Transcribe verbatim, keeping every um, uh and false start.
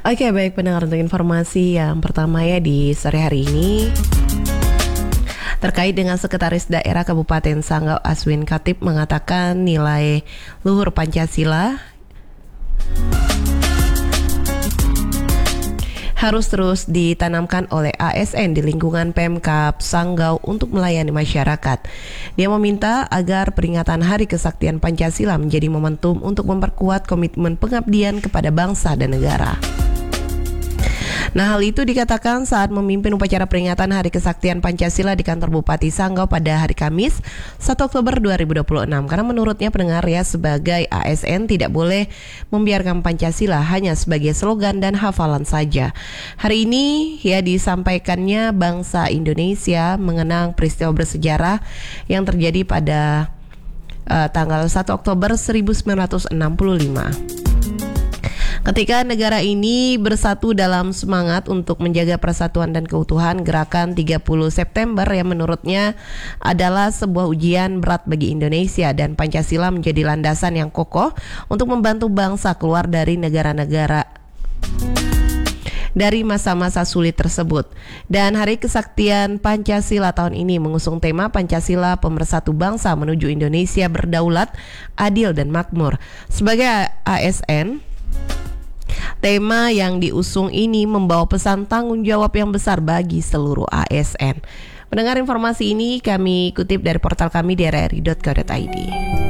Oke, baik pendengar, untuk informasi yang pertama ya di sore hari ini terkait dengan Sekretaris Daerah Kabupaten Sanggau Aswin Khatib mengatakan nilai luhur Pancasila harus terus ditanamkan oleh A S N di lingkungan Pemkab Sanggau untuk melayani masyarakat. Dia meminta agar peringatan Hari Kesaktian Pancasila menjadi momentum untuk memperkuat komitmen pengabdian kepada bangsa dan negara. Nah, hal itu dikatakan saat memimpin upacara peringatan Hari Kesaktian Pancasila di kantor Bupati Sanggau pada hari Kamis satu Oktober dua ribu dua puluh enam. Karena menurutnya pendengar ya, sebagai A S N tidak boleh membiarkan Pancasila hanya sebagai slogan dan hafalan saja. Hari ini ya disampaikannya bangsa Indonesia mengenang peristiwa bersejarah yang terjadi pada uh, tanggal satu Oktober seribu sembilan ratus enam puluh lima. Ketika negara ini bersatu dalam semangat untuk menjaga persatuan dan keutuhan, gerakan tiga puluh September yang menurutnya adalah sebuah ujian berat bagi Indonesia, dan Pancasila menjadi landasan yang kokoh untuk membantu bangsa keluar dari negara-negara dari masa-masa sulit tersebut. Dan Hari Kesaktian Pancasila tahun ini mengusung tema Pancasila Pemersatu Bangsa menuju Indonesia berdaulat, adil dan makmur. Sebagai A S N, tema yang diusung ini membawa pesan tanggung jawab yang besar bagi seluruh A S N. Mendengar informasi ini kami kutip dari portal kami di r r i dot co dot i d.